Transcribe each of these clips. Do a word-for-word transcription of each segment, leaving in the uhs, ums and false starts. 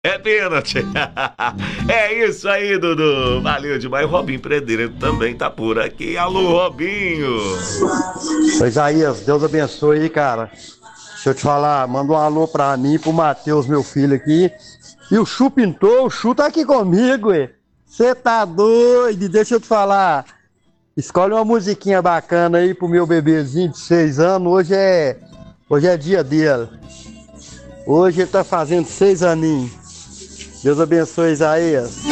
É pênalti. É isso aí, Dudu. Valeu demais. Robinho Pedreiro também tá por aqui. Alô, Robinho. Ô, Isaías, Deus abençoe aí, cara. Deixa eu te falar, manda um alô pra mim, pro Matheus, meu filho aqui. E o Chu pintou, o Chu tá aqui comigo, ué. Você tá doido? Deixa eu te falar. Escolhe uma musiquinha bacana aí pro meu bebezinho de seis anos. Hoje é, hoje é dia dele. Hoje ele tá fazendo seis aninhos. Deus abençoe, Isaías.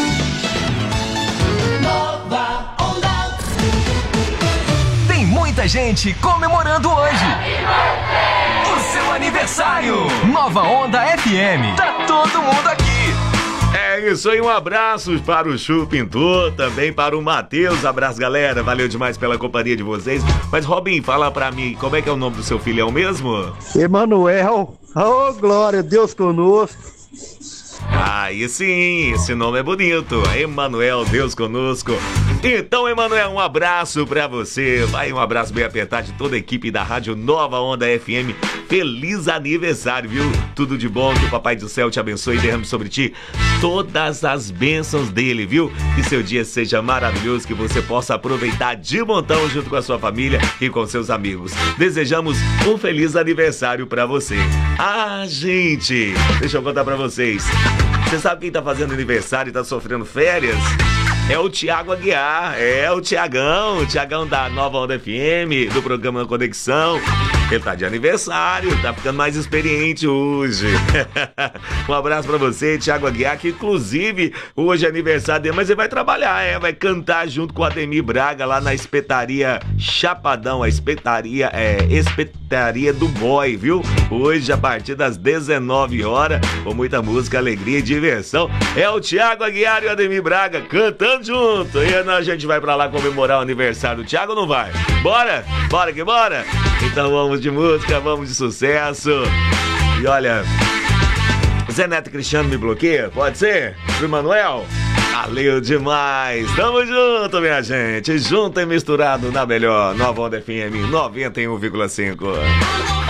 Nova Onda. Tem muita gente comemorando hoje. O seu aniversário. Nova Onda F M. Tá todo mundo aqui. É isso aí, um abraço para o Chu Pintor, também para o Matheus. Abraço, galera. Valeu demais pela companhia de vocês. Mas, Robin, fala pra mim, como é que é o nome do seu filhão mesmo? Emanuel. Oh, glória, Deus conosco. Aí sim, esse nome é bonito. Emanuel, Deus conosco. Então, Emanuel, um abraço pra você. Vai, um abraço bem apertado de toda a equipe da Rádio Nova Onda F M. Feliz aniversário, viu? Tudo de bom, que o Papai do Céu te abençoe e derrame sobre ti todas as bênçãos dele, viu? Que seu dia seja maravilhoso, que você possa aproveitar de montão junto com a sua família e com seus amigos. Desejamos um feliz aniversário pra você. Ah, gente, deixa eu contar pra vocês. Você sabe quem tá fazendo aniversário e tá sofrendo férias? É o Thiago Aguiar, é o Thiagão, o Thiagão da Nova Onda F M, do programa Conexão. Ele tá de aniversário, tá ficando mais experiente hoje. Um abraço pra você, Thiago Aguiar, que inclusive hoje é aniversário dele, mas ele vai trabalhar, é, vai cantar junto com o Ademir Braga lá na Espetaria Chapadão, a Espetaria, é, Espetaria do Boy, viu? Hoje, a partir das dezenove horas, com muita música, alegria e diversão, é o Thiago Aguiar e o Ademir Braga cantando junto. E a gente vai pra lá comemorar o aniversário do Thiago ou não vai? Bora? Bora que bora? Então vamos de música, vamos de sucesso. E olha, Zé Neto Cristiano me bloqueia? Pode ser? Pro Manuel? Valeu demais. Tamo junto, minha gente. Junto e misturado na melhor Nova Onda F M noventa e um vírgula cinco.